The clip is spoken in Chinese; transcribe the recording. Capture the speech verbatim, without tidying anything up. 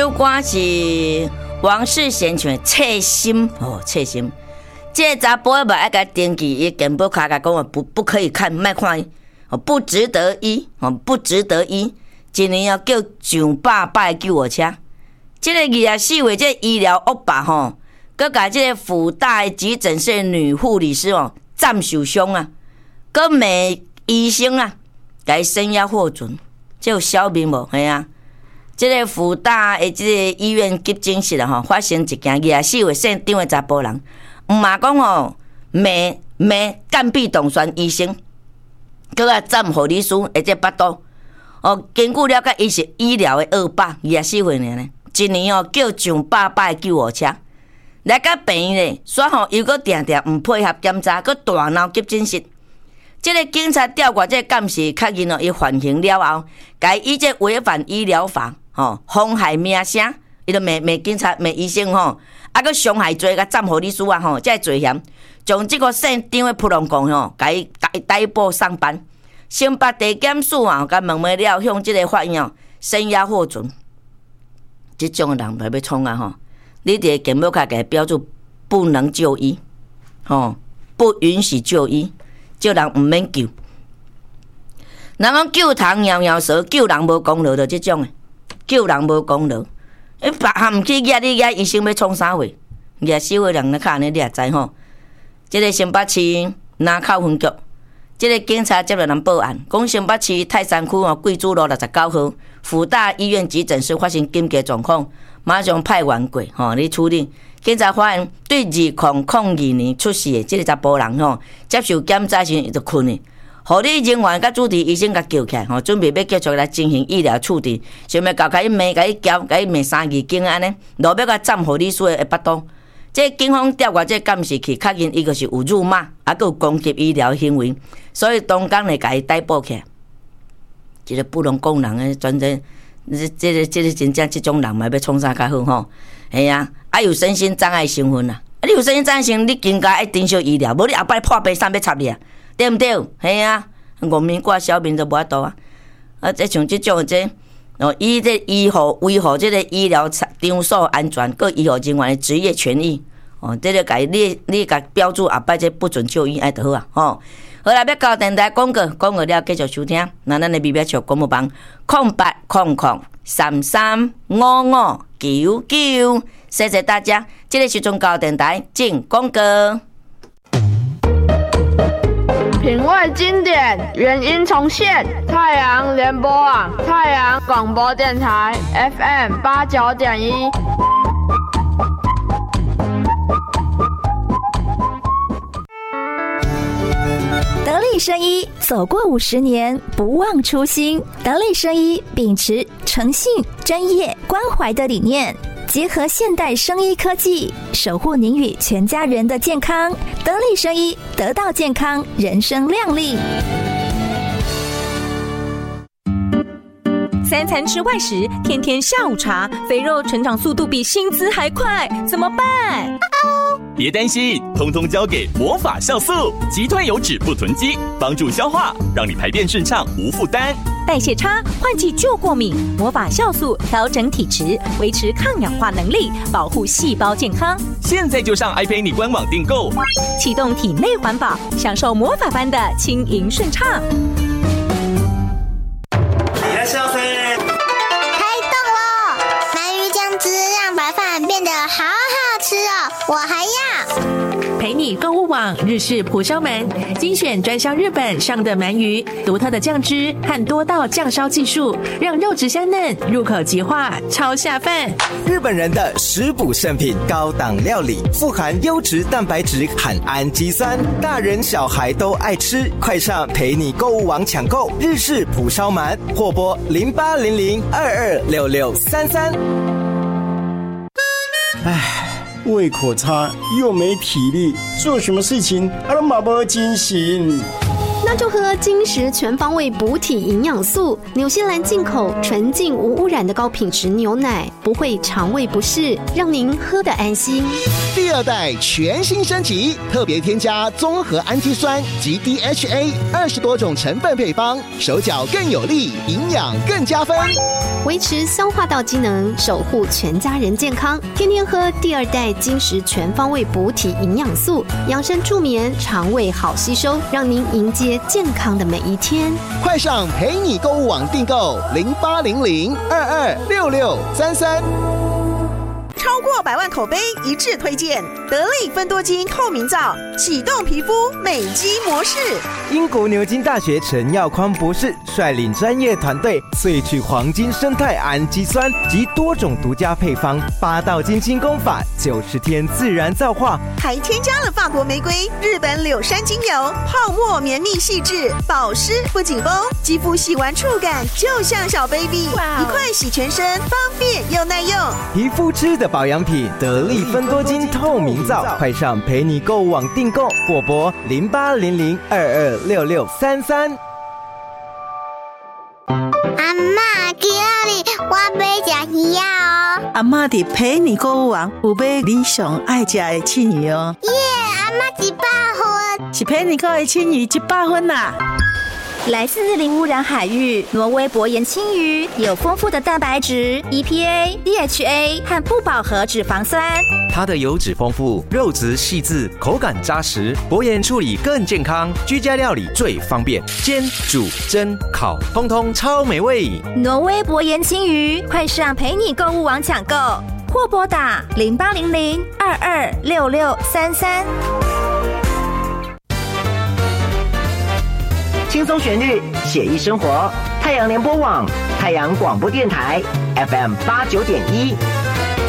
首歌是王世贤唱的《侧心》哦，《侧心》。这个查甫的嘛爱甲登记，伊健保卡甲讲啊，不不可以看，莫看哦，不值得医哦，不值得医。一年要叫上百摆救护车。这个二十四岁这个医疗恶霸吼，佮甲这个辅大的急诊室女护理师哦，斩受伤啊，佮骂医生啊，甲伊声押获准，这有小明无？系啊。这个辅大的这个医院急诊室啊，吼，发生一件二十四岁姓张的查甫人，毋嘛讲吼，骂骂干壁动栓医生，佮啊斩护理师的这巴肚。哦，根据了解，伊是医疗的恶霸，二十四岁呢，一年哦叫上百摆救护车，来到病院咧，煞吼又搁定定毋配合检查，搁大闹急诊室。这个警察调阅这个监视，确认哦，伊犯刑了后，该以这违反医疗法，吼、哦、妨害名声，伊就骂骂警察、骂医生吼，啊搁伤害罪、甲斩护理师啊吼，这罪嫌，将这个姓张的扑龙公吼，该逮逮捕上班。新北地检署啊，甲问问了，向这个法院哦，声押获准。这种人要要创啊吼，你伫健保卡给标注不能就医，吼、哦，不允许就医，叫人毋免救。人讲救虫摇摇蛇，救人无功劳的这种诶，救人无功劳。你别还毋去压你压医生要创啥货？二十四岁人咧看安尼，你也知吼。这个新北市南口分局。这个警察接到人报案，讲新北市泰山区哦贵珠路六十九号辅大医院急诊室发生紧急状况，马上派员过吼来处理。警察发现对二零零二年出事的这个查甫人吼，接受检查时就困去，护理人员甲主治医生甲叫起来吼，准备要继续来进行医疗处置，想要搞甲伊骂、甲伊教、甲伊骂三字经安尼，落要甲斩护理师的巴肚。这警方调阅这监视器，确认伊个是有辱骂，还有攻击医疗行为，所以当天来甲伊逮捕起来。这个不能讲人诶，专真，这这个这个真正这种人嘛要创啥较好吼？系啊，啊有身心障碍成分啊，啊你有身心障碍成分，你更加爱珍惜医疗，无你后摆破病衫要插你啊，对毋对？系啊，国民挂小民都无法度啊，啊这像这种这。哦，以这医护维护这个医疗场所安全，各医护人员的职业权益，哦，这个改你你改标注后摆这不准就医爱就好啊，吼、哦。好啦，要到电台广告，广告了继续收听。那咱的微博小广播帮空八空空三三五五九九，谢谢大家。这个是中高电台进广告。 品味经典，原音重现。太阳联播网，太阳广播电台 F M 八九点一。 得力生医走过五十年，不忘初心。得力生医秉持诚信、专业、关怀的理念，结合现代生医科技，守护您与全家人的健康。得力生医，得到健康，人生亮丽。 三餐吃外食，天天下午茶，肥肉成长速度比薪资还快，怎么办？ 别担心，通通交给魔法酵素，击退油脂不囤积，帮助消化，让你排便顺畅无负担。 代谢差，换季就过敏，魔法酵素调整体质，维持抗氧化能力，保护细胞健康。 现在就上 iPay 官网订购， 启动体内环保，享受魔法般的轻盈顺畅。 开动了！鳗鱼酱汁让白饭变得好好吃哦，我还要。 陪你购物网日式蒲烧鳗，精选专销日本上的鳗鱼，独特的酱汁和多道酱烧技术，让肉质香嫩，入口即化，超下饭。 日本人的食补圣品，高档料理，富含优质蛋白质和氨基酸，大人小孩都爱吃。快上陪你购物网抢购日式蒲烧鳗，或拨零八零零二二六六三三。 唉。胃口差又没体力，做什么事情都没精神。 那那就喝金石全方位补体营养素，纽西兰进口纯净无污染的高品质牛奶，不会肠胃不适，让您喝得安心。 第二代全新升级，特别添加综合氨基酸及 D H A 二十多种成分配方，手脚更有力，营养更加分， 维持消化道机能，守护全家人健康。天天喝第二代金石全方位补体营养素，养生助眠，肠胃好吸收，让您迎接健康的每一天。 快上陪你购物网订购零八零零二二六六三三。 超过百万口碑一致推荐得力芬多精透明皂，启动皮肤美肌模式。 英国牛津大学陈耀宽博士率领专业团队萃取黄金生态氨基酸及多种独家配方，八道金清功法，九十天自然皂化， 还添加了法国玫瑰、日本柳杉精油，泡沫绵密细致，保湿不紧绷，肌肤洗完触感就像小 baby， 一块洗全身，方便又耐用。 皮肤吃的保养品得力芬多精透明皂，快上陪你购物网订购，或拨零八零零二二六六三三。 阿嬷，今日我要吃鱼哦。 阿嬷伫陪你购物网有买你上爱吃的青鱼哦。 耶，阿嬷一百分， 是陪你购的青鱼一百分啦。 来自零污染海域，挪威薄盐青鱼有丰富的蛋白质、E P A、D H A 和不饱和脂肪酸。 它的油脂丰富，肉质细致，口感扎实，薄盐处理更健康，居家料理最方便，煎、煮、蒸、烤，通通超美味。 挪威薄盐青鱼，快上陪你购物网抢购，或拨打零八零零二二六六三三。 轻松旋律，写意生活。太阳联播网，太阳广播电台 F M 八九点一。